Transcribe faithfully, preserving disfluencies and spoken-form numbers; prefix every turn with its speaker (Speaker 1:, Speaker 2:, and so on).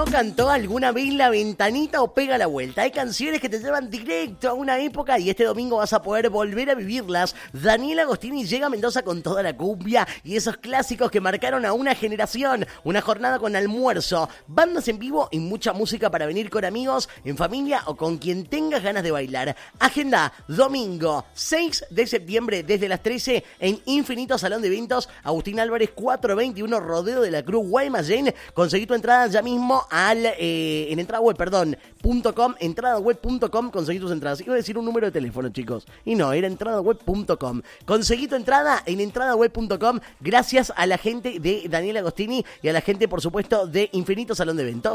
Speaker 1: no cantó alguna vez La Ventanita o Pega la Vuelta? Hay canciones que te llevan directo a una época y este domingo vas a poder volver a vivirlas. Daniel Agostini llega a Mendoza con toda la cumbia y esos clásicos que marcaron a una generación. Una jornada con almuerzo, bandas en vivo y mucha música para venir con amigos, en familia o con quien tengas ganas de bailar. Agenda, domingo seis de septiembre desde las trece en Infinito Salón de Eventos, Agustín Álvarez cuatrocientos veintiuno, Rodeo de la Cruz, Guaymallén. Conseguí tu entrada ya mismo al, eh, en entrada web, perdón, punto com, entrada web punto com, conseguí tus entradas. Iba a decir un número de teléfono, chicos, y no, era entrada web punto com. Conseguí tu entrada en entrada web punto com gracias a la gente de Daniel Agostini y a la gente, por supuesto, de Infinito Salón de Eventos.